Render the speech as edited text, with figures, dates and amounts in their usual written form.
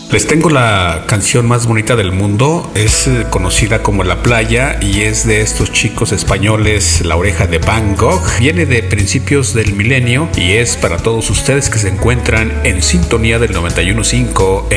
Les tengo la canción más bonita del mundo, es conocida como La Playa y es de estos chicos españoles, La Oreja de Van Gogh. Viene de principios del milenio y es para todos ustedes que se encuentran en sintonía del 91.5